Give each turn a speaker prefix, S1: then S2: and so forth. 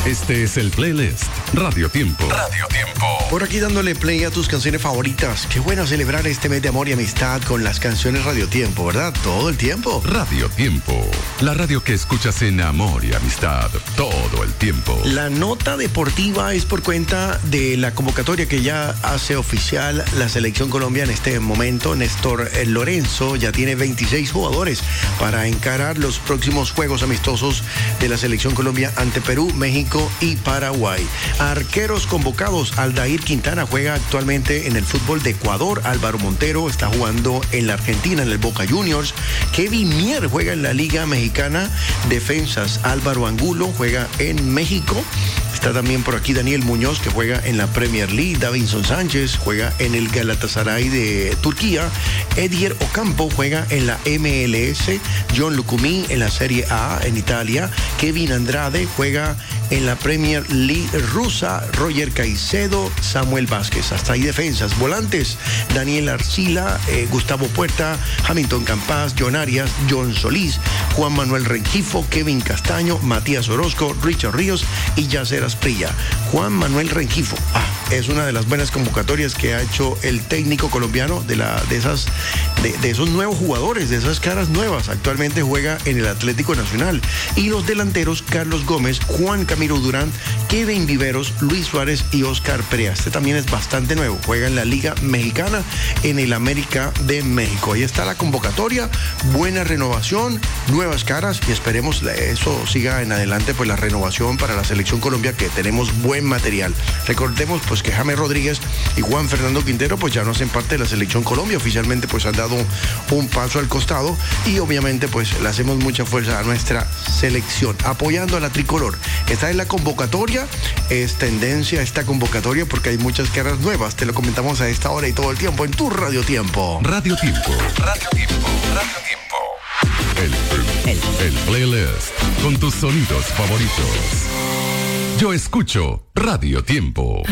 S1: Este es el playlist Radio Tiempo.
S2: Radio Tiempo.
S3: Por aquí dándole play a tus canciones favoritas. Qué bueno celebrar este mes de amor y amistad con las canciones Radio Tiempo, ¿verdad? Todo el tiempo.
S1: Radio Tiempo. La radio que escuchas en amor y amistad todo el tiempo.
S3: La nota deportiva es por cuenta de la convocatoria que ya hace oficial la Selección Colombia en este momento. Néstor Lorenzo ya tiene 26 jugadores para encarar los próximos juegos amistosos de la Selección Colombia ante Perú, México y Paraguay. Arqueros convocados: Aldair Quintana juega actualmente en el fútbol de Ecuador. Álvaro Montero está jugando en la Argentina, en el Boca Juniors. Kevin Mier juega en la Liga Mexicana. Defensas: Álvaro Angulo juega en México. Está también por aquí Daniel Muñoz, que juega en la Premier League. Davinson Sánchez juega en el Galatasaray de Turquía. Edier Ocampo juega en la MLS. John Lucumí en la Serie A en Italia. Kevin Andrade juega en la Premier League rusa. Roger Caicedo, Samuel Vázquez. Hasta ahí defensas. Volantes: Daniel Arcila, Gustavo Puerta, Hamilton Campas, John Arias, John Solís, Juan Manuel Rengifo, Kevin Castaño, Matías Orozco, Richard Ríos y Yacer Asprilla. Juan Manuel Rengifo es una de las buenas convocatorias que ha hecho el técnico colombiano de esos nuevos jugadores, de esas caras nuevas. Actualmente juega en el Atlético Nacional. Y los delanteros: Carlos Gómez, Juan Camilo Durán, Kevin Viveros, Luis Suárez y Oscar Perea. Este también es bastante nuevo. Juega en la Liga Mexicana, en el América de México. Ahí está la convocatoria. Buena renovación, nuevas caras, y esperemos eso siga en adelante, pues la renovación para la Selección Colombia, que tenemos buen material. Recordemos pues que James Rodríguez y Juan Fernando Quintero pues ya no hacen parte de la Selección Colombia. Oficialmente pues han dado un paso al costado, y obviamente pues le hacemos mucha fuerza a nuestra selección, apoyando a la tricolor. Esta es la convocatoria, es tendencia esta convocatoria porque hay muchas caras nuevas. Te lo comentamos a esta hora y todo el tiempo en tu Radio Tiempo.
S1: Radio Tiempo.
S2: Radio Tiempo. Radio Tiempo.
S1: El playlist con tus sonidos favoritos. Yo escucho Radio Tiempo.